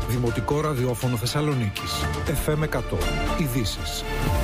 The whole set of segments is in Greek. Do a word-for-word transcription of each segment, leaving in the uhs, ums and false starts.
Δημοτικό ραδιόφωνο Θεσσαλονίκης. εφ εμ εκατό. Ειδήσεις.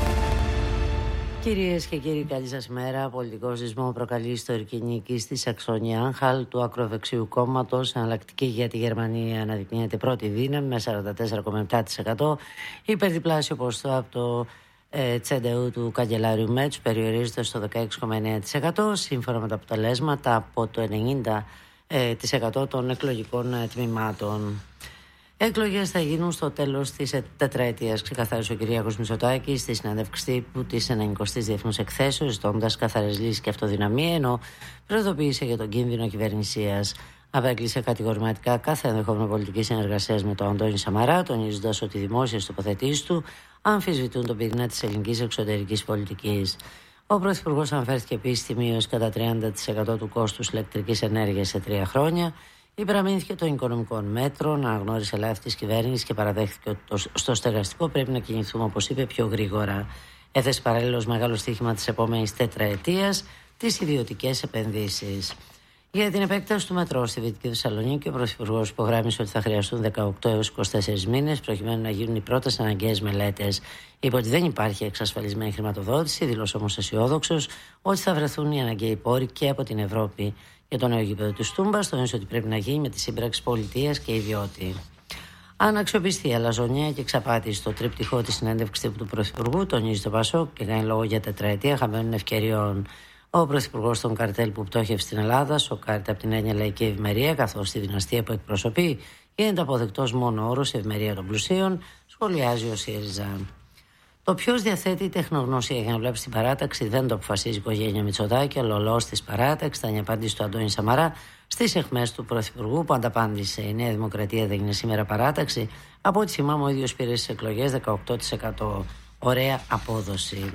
Κυρίες και κύριοι, καλή σας μέρα. Πολιτικό σεισμό προκαλεί ιστορική νίκη στη Σαξονία-Άγχαλ του ακροδεξιού κόμματος. Εναλλακτική για τη Γερμανία αναδεικνύεται πρώτη δύναμη με σαράντα τέσσερα κόμμα επτά τοις εκατό. Υπερδιπλάσιο ποσοστό από το ε, τσεντεού του καγκελάριου Μέτς περιορίζεται στο δεκαέξι κόμμα εννέα τοις εκατό. Σύμφωνα με τα αποτελέσματα από το ενενήντα τοις εκατό των εκλογικών ε, τμήματων. Εκλογές θα γίνουν στο τέλος της τετραετίας, ξεκαθάρισε ο Κυριάκος Μητσοτάκης στη συνέντευξη τύπου της ενενηκοστής Διεθνούς Εκθέσεως, ζητώντας καθαρές λύσεις και αυτοδυναμία, ενώ προειδοποίησε για τον κίνδυνο κυβερνησίας. Απέκλεισε κατηγορηματικά κάθε ενδεχόμενο πολιτική συνεργασία με τον Αντώνη Σαμαρά, τονίζοντας ότι οι δημόσιες τοποθετήσεις του αμφισβητούν τον πυρήνα της ελληνικής εξωτερικής πολιτικής. Ο Πρωθυπουργός αναφέρθηκε επίσης στη μείωση κατά τριάντα τοις εκατό του κόστους ηλεκτρικής ενέργειας σε τρία χρόνια. Υπεραμείνθηκε των οικονομικών μέτρων, αναγνώρισε λάθη της κυβέρνησης και παραδέχθηκε ότι στο στεγαστικό πρέπει να κινηθούμε, όπως είπε, πιο γρήγορα. Έθεσε παραλλήλως μεγάλο στοίχημα της επόμενης τετραετίας, τις ιδιωτικές επενδύσεις. Για την επέκταση του μετρό στη Δυτική Θεσσαλονίκη, ο Πρωθυπουργός υπογράμμισε ότι θα χρειαστούν δεκαοκτώ έως είκοσι τέσσερις μήνες προκειμένου να γίνουν οι πρώτες αναγκαίες μελέτες. Είπε ότι δεν υπάρχει εξασφαλισμένη χρηματοδότηση, δήλωσε όμως αισιόδοξος ότι θα βρεθούν οι αναγκαίοι πόροι και από την Ευρώπη. Για το νέο γήπεδο του Τούμπας, τονίζει ότι πρέπει να γίνει με τη σύμπραξη πολιτείας και ιδιώτη. Αναξιοπιστία, αλαζονία και εξαπάτηση στο τρίπτυχο της συνέντευξης τύπου του Πρωθυπουργού, τονίζει το Πασόκ και κάνει λόγο για τετραετία χαμένων ευκαιριών. Ο Πρωθυπουργός των καρτέλ που πτώχευσε στην Ελλάδα σοκάρεται από την έννοια λαϊκή ευημερία, καθώς τη δυναστεία που εκπροσωπεί γίνεται αποδεκτός μόνο όρος ευημερία των πλουσίων, σχολιάζει ο ΣΥΡΙΖΑ. Το ποιος διαθέτει τεχνογνωσία για να βλέπει στην παράταξη δεν το αποφασίζει η οικογένεια Μητσοτάκη, αλλά ο λαός της παράταξης, ήταν η απάντηση του Αντώνη Σαμαρά στις αιχμές του Πρωθυπουργού, που ανταπάντησε: η Νέα Δημοκρατία δεν είναι σήμερα παράταξη. Από ό,τι θυμάμαι, ο ίδιος πήρε στις εκλογές δεκαοκτώ τοις εκατό. Ωραία απόδοση.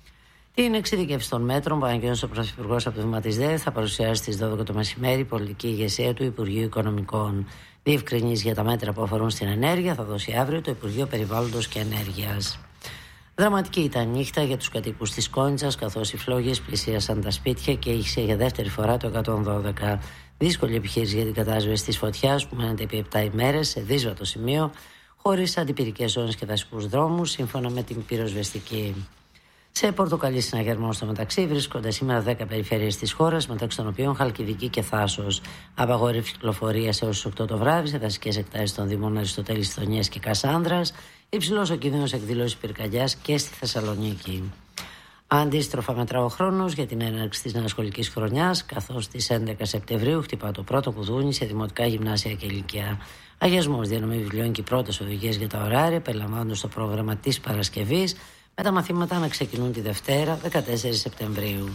Την εξειδικεύση των μέτρων που ανακοίνωσε ο Πρωθυπουργός από το βήμα της ΔΕ θα παρουσιάσει στις δώδεκα το μεσημέρι η πολιτική ηγεσία του Υπουργείου Οικονομικών. Διευκρινήσεις για τα μέτρα που αφορούν στην ενέργεια θα δώσει αύριο το Υπουργείο Περιβάλλοντος και Ενέργειας. Δραματική ήταν νύχτα για τους κατοίκους της Κόνιτσας, καθώς οι φλόγες πλησίασαν τα σπίτια και ήχησε για δεύτερη φορά το εκατόν δώδεκα. Δύσκολη επιχείρηση για την κατάσβεση της φωτιάς που μένεται επί επτά ημέρες σε δύσβατο σημείο, χωρίς αντιπυρικές ζώνες και δασικούς δρόμους, σύμφωνα με την πυροσβεστική. Σε πορτοκαλί συναγερμό στο μεταξύ βρίσκονται σήμερα δέκα περιφέρειες της χώρας, μεταξύ των οποίων Χαλκιδική και Θάσος. Απαγόρευση κυκλοφορίας έως τις οκτώ το βράδυ σε δασικές εκτάσεις των δήμων Αριστοτέλης, Θωνίας και Κασάνδρας. Υψηλός ο κίνδυνος εκδήλωσης πυρκαγιάς και στη Θεσσαλονίκη. Αντίστροφα μετρά ο χρόνος για την έναρξη της νέας σχολικής χρονιάς, καθώς στις έντεκα Σεπτεμβρίου χτυπά το πρώτο κουδούνι σε δημοτικά γυμνάσια και ηλικία. Αγιασμός, διανομή βιβλίων και οι πρώτες οδηγίες για τα ωράρια περιλαμβάνονται στο πρόγραμμα της Παρασκευής, με τα μαθήματα να ξεκινούν τη Δευτέρα, δεκατέσσερις Σεπτεμβρίου.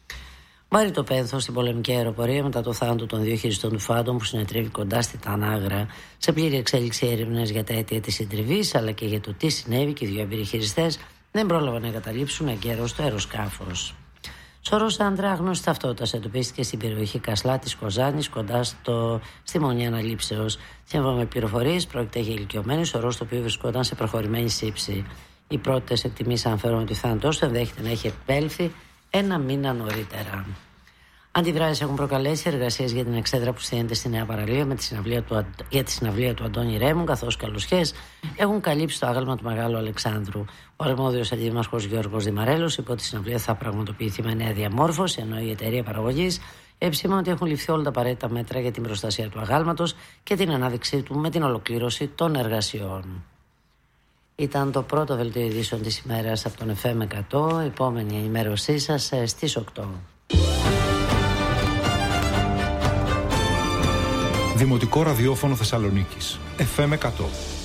Βάρη το πένθος στην πολεμική αεροπορία μετά το θάνατο των δύο χειριστών του Φάντομ που συνετρίβει κοντά στη Τανάγρα. Σε πλήρη εξέλιξη έρευνες για τα αίτια της συντριβής αλλά και για το τι συνέβη, και οι δύο εμπειροί χειριστές δεν πρόλαβαν να εγκαταλείψουν εγκαίρως το αεροσκάφος. Σωρός άντρα άγνωσης ταυτότητας εντοπίστηκε στην περιοχή Κασλά της Κοζάνης, κοντά στο, στη Μονή Αναλήψεως. Σύμφωνα με πληροφορίες, πρόκειται για ηλικιωμένο σωρός το οποίο βρισκόταν σε προχωρημένη σύψη. Οι πρώτες εκτιμήσεις αναφέρουν ότι ο θάνατος του ενδέχεται να έχει επέλθει ένα μήνα νωρίτερα. Αντιδράσεις έχουν προκαλέσει εργασίες για την εξέδρα που στείνεται στη Νέα Παραλία με τη συναυλία του, για τη συναυλία του Αντώνη Ρέμου, καθώς καλοσχές έχουν καλύψει το άγαλμα του Μεγάλου Αλεξάνδρου. Ο αρμόδιος αντιδήμαρχος Γιώργος Δημαρέλος είπε ότι η συναυλία θα πραγματοποιηθεί με νέα διαμόρφωση, ενώ η εταιρεία παραγωγής επισήμανε ότι έχουν ληφθεί όλα τα απαραίτητα μέτρα για την προστασία του αγάλματος και την ανάδειξή του με την ολοκλήρωση των εργασιών. Ήταν το πρώτο δελτίο ειδήσεων της ημέρας από τον εφ εμ εκατό. Επόμενη ενημέρωσή σας στις οκτώ. Δημοτικό ραδιόφωνο Θεσσαλονίκης. εφ εμ εκατό.